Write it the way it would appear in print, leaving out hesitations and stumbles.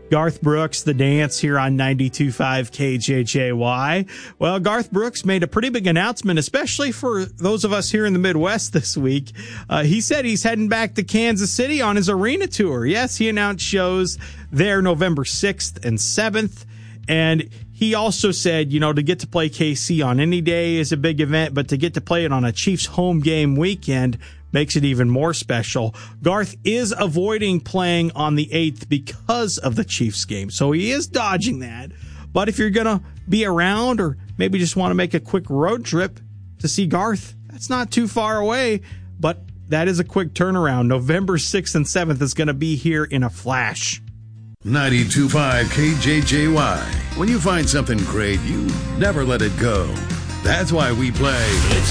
Garth Brooks, The Dance, here on 92.5 KJJY. Well, Garth Brooks made a pretty big announcement, especially for those of us here in the Midwest this week. He said he's heading back to Kansas City on his arena tour. Yes, he announced shows there November 6th and 7th. And he also said, you know, to get to play KC on any day is a big event, but to get to play it on a Chiefs home game weekend makes it even more special. Garth is avoiding playing on the 8th because of the Chiefs game, so he is dodging that. But if you're going to be around or maybe just want to make a quick road trip to see Garth, that's not too far away, but that is a quick turnaround. November 6th and 7th is going to be here in a flash. 92.5 KJJY. When you find something great, you never let it go. That's why we play